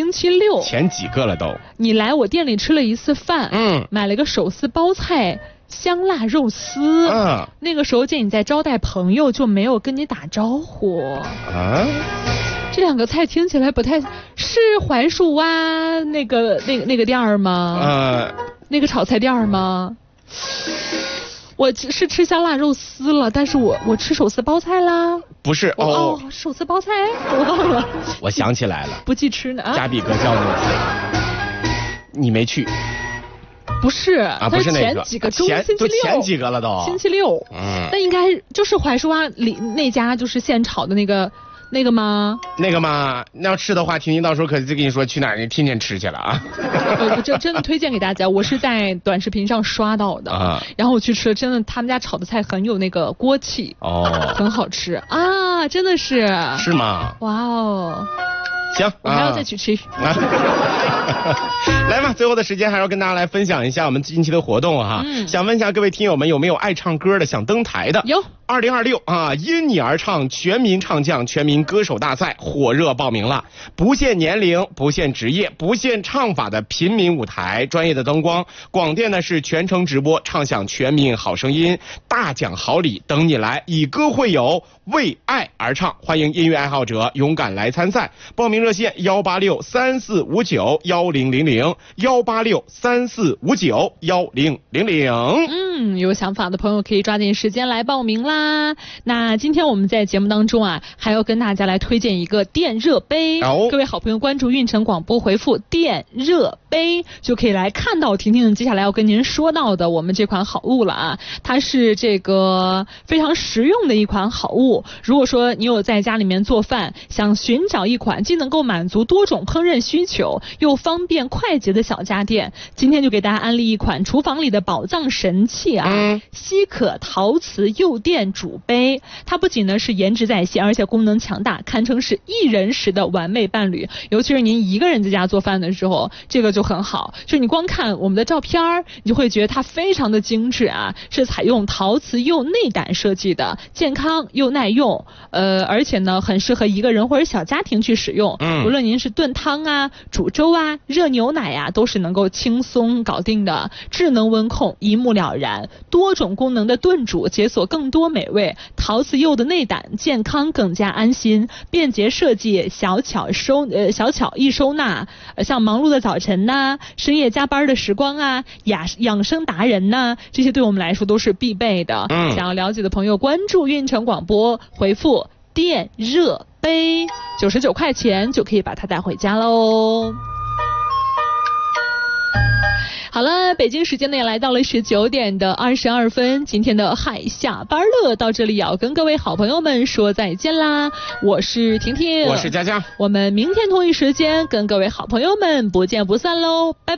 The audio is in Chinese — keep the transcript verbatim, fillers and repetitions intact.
星期六前几个了都， 你来我店里吃了一次饭， 嗯， 买了个手撕包菜香辣肉丝， 嗯， 那个时候见你在招待朋友，就没有跟你打招呼啊。 这两个菜听起来不太是槐树蛙那个那个那个店儿吗？ 呃， 那个炒菜店儿吗？我是吃香辣肉丝了，但是我我吃手撕包菜啦。 不是哦， 哦，手撕包菜我忘了。 我想起来了， 不记吃呢啊。 加比哥叫那次，你没去。 不是啊，不是那个， 前几个周前星期六， 前几个了都， 星期六， 嗯， 那应该就是槐树蛙里那家就是现炒的那个那个吗？ 那个嘛，那要吃的话，婷婷到时候可就跟你说去哪儿，你天天吃去了啊。 我真真的推荐给大家，我是在短视频上刷到的，啊、然后我去吃了，真的他们家炒的菜很有那个锅气，哦，很好吃啊，真的是。 是吗？ 哇哦。 行， 我还要再去吃。啊、 来吧，最后的时间还要跟大家来分享一下我们近期的活动哈。嗯、想问一下各位听友们，有没有爱唱歌的、想登台的？ 有。 二零二六啊，因你而唱全民唱将全民歌手大赛火热报名了，不限年龄、不限职业、不限唱法的平民舞台，专业的灯光，广电呢是全程直播，唱响全民好声音，大奖好礼等你来，以歌会友，为爱而唱，欢迎音乐爱好者勇敢来参赛。报名热线幺八六三四五九幺零零零幺八六三四五九幺零零零。 嗯，有想法的朋友可以抓紧时间来报名啦。那今天我们在节目当中啊，还要跟大家来推荐一个电热杯。哦、各位好朋友关注运城广播，回复电热杯就可以来看到婷婷接下来要跟您说到的我们这款好物了啊。它是这个非常实用的一款好物。如果说你有在家里面做饭，想寻找一款既能够满足多种烹饪需求又方便快捷的小家电，今天就给大家安利一款厨房里的宝藏神器啊，嗯、西可陶瓷釉垫煮杯。它不仅呢是颜值在线，而且功能强大，堪称是一人食的完美伴侣。尤其是您一个人在家做饭的时候，这个就很好。就你光看我们的照片，你就会觉得它非常的精致啊，是采用陶瓷釉内胆设计的，健康又耐用，呃，而且呢很适合一个人或者小家庭去使用。嗯，无论您是炖汤啊、煮粥啊、热牛奶啊，都是能够轻松搞定的。智能温控，一目了然，多种功能的炖煮，解锁更多美味。陶瓷釉的内胆，健康更加安心。便捷设计，小巧收呃小巧易收纳。呃，像忙碌的早晨呐、深夜加班的时光啊、养养生达人呐，这些对我们来说都是必备的。嗯，想要了解的朋友，关注运城广播，回复电热杯，九十九块钱就可以把它带回家喽。好了，北京时间呢也来到了十九点的二十二分，今天的海下班乐到这里要跟各位好朋友们说再见啦。我是婷婷， 我是佳佳， 我们明天同一时间跟各位好朋友们不见不散喽，拜拜。